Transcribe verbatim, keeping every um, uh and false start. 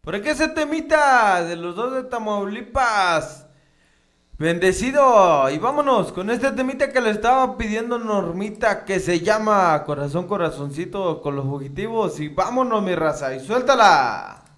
¿Por qué ese temita de los dos de Tamaulipas? Bendecido. Y vámonos con este temita que le estaba pidiendo Normita, que se llama Corazón Corazoncito con los fugitivos. Y vámonos, mi raza, y suéltala.